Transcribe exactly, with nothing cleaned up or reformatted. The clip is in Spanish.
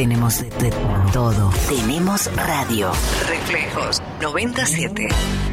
Tenemos de, de todo. Tenemos radio. Reflejos noventa y siete.